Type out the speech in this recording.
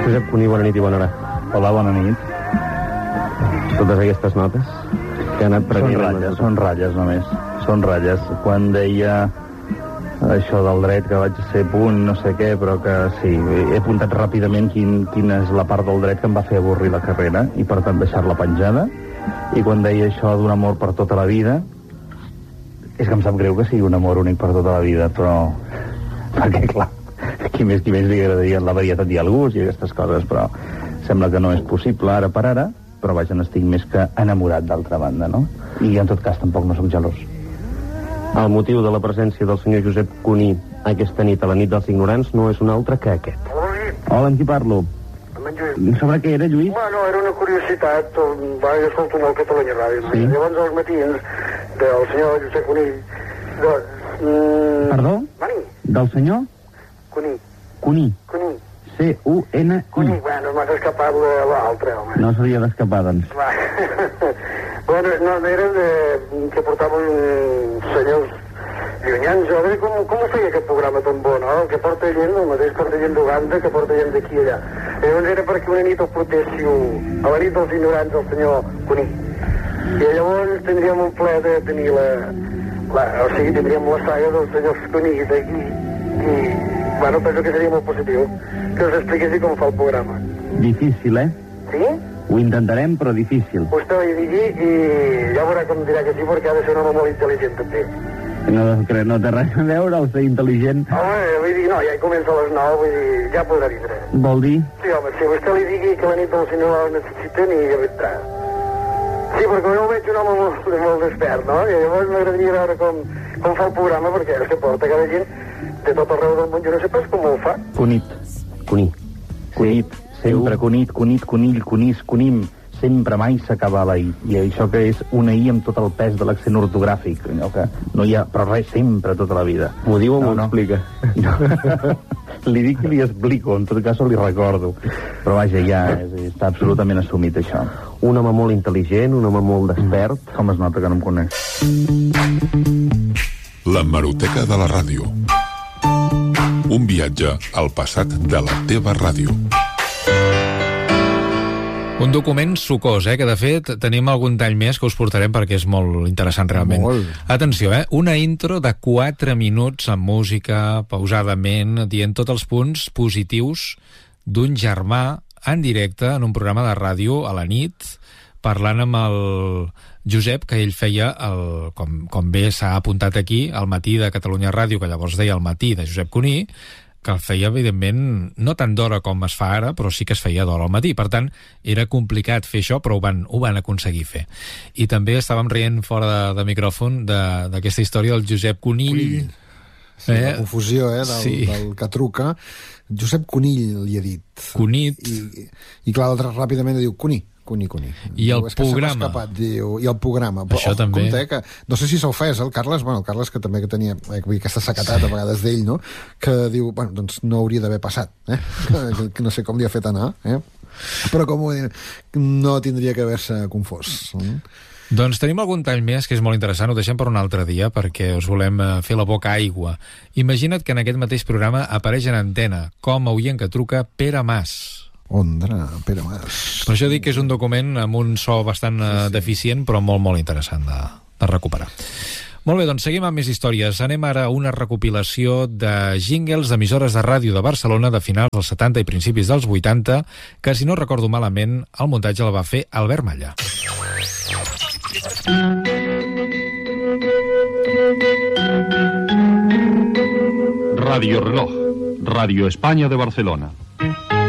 Josep Cuní, bona nit i bona hora. Hola, bona nit. Totes aquestes notes que ha anat prenent... Són ratlles només. Són ratlles. Quan deia això del dret, que vaig ser punt, no sé què, però que sí, he apuntat ràpidament quina és la part del dret que em va fer avorrir la carrera i per tant deixar-la penjada. I quan deia això d'un amor per tota la vida, és que em sap greu que sigui un amor únic per tota la vida, però... perquè, clar, qui més li agradaria la varietat i el gust i aquestes coses, però sembla que no és possible ara per ara, però vaja, n'estic més que enamorat d'altra banda, no? I en tot cas tampoc no sóc gelós. El motiu de la presència del senyor Josep Cuní aquesta nit a la nit dels ignorants no és un altre que aquest. Hola, amb qui parlo? Amb en Lluís. Sobre què era, Lluís? Bueno, era una curiositat, jo escolto molt Catalunya Ràdio, sí? Llavors els matins del senyor Josep Cuní... Perdó? Mani? Del senyor? Cuní. Cuní. Cuní. C-U-N-I. Cuní, bueno, m'has escapat l'altre, home. No s'havia d'escapar, doncs. Va. Bueno, no, era que portaven senyors llunyans. A veure com ho feia aquest programa tan bo, no? El que porta gent, el mateix porta gent d'Uganda, que porta gent d'aquí i allà. Llavors era perquè una nit el portéssiu a la nit dels ignorants, el senyor Cuní. I llavors tindríem un ple de tenir o sigui, tindríem la saga dels senyors Cuní d'aquí i, bueno, penso que seria molt positiu que us expliquessi com fa el programa. Difícil, eh? Sí? Ho intentarem, però difícil. Vostè li digui i ja veurà com dirà que sí, perquè ha de ser un home molt intel·ligent, també. No té res a veure el ser intel·ligent. Home, vull dir, no, ja hi comença a les 9, vull dir, ja podrà vindre. Vol dir? Sí, home, si vostè li digui que la nit del senyor la necessita, ni ja vindrà. Sí, perquè jo ho veig un home molt despert, no? I llavors m'agradaria veure com fa el programa, perquè és que porta cada gent de tot arreu del món, jo no sé pas com ho fa. Cunit. Cuní. Cunit. Sempre cunit, conill, conís, cunim. Sempre mai s'acaba la I. I això que és una I amb tot el pes de l'accent ortogràfic. Allò que no hi ha, però res, sempre, tota la vida. M'ho diu o m'ho explica? No. Li dic i li explico, en tot cas li recordo. Però vaja, ja està absolutament assumit, això. Un home molt intel·ligent, un home molt despert. Com es nota que no em coneix? L'hemeroteca de la ràdio. Un viatge al passat de la teva ràdio. Un document sucós, que de fet tenim algun tall més que us portarem perquè és molt interessant realment. Molt. Atenció, una intro de 4 minuts amb música, pausadament, dient tots els punts positius d'un germà en directe en un programa de ràdio a la nit, parlant amb el Josep, que ell feia, com bé s'ha apuntat aquí, al matí de Catalunya Ràdio, que llavors deia el matí de Josep Cuní, que el feia, evidentment, no tant d'hora com es fa ara, però sí que es feia d'hora al matí. Per tant, era complicat fer això, però ho van aconseguir fer. I també estàvem rient fora de micròfon d'aquesta història del Josep Conill. Sí, la confusió, del que truca. Josep Conill, li he dit. Cunit. I clar, l'altre ràpidament diu Cuní. I el programa. I el programa. Això també. Compte, que no sé si s'ha ofès, el Carles, el Carles que també que tenia aquesta sequetat a vegades d'ell, no? Que diu, doncs no hauria d'haver passat, que no sé com li ha fet anar, però com ho diu, no tindria que haver-se confós. Doncs tenim algun tall més que és molt interessant, ho deixem per un altre dia perquè us volem fer la boca aigua. Imagina't que en aquest mateix programa apareix en antena com a oient que truca Pere Mas. Ondra, Pere Mas. Per això dic que és un document amb un so bastant deficient, però molt, molt interessant de recuperar. Molt bé, doncs seguim amb més històries. Anem ara a una recopilació de jingles d'emissores de ràdio de Barcelona de finals dels 70 i principis dels 80, que, si no recordo malament, el muntatge el va fer Albert Malla. Radio Reloj, Radio España de Barcelona.